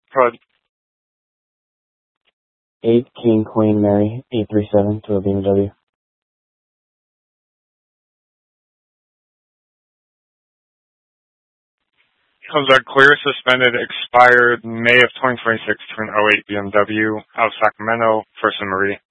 Good. 8 King Queen Mary 837 to a BMW. Cozart clear, suspended, expired May of 2026 to an '08 BMW out of Sacramento, First and Marie.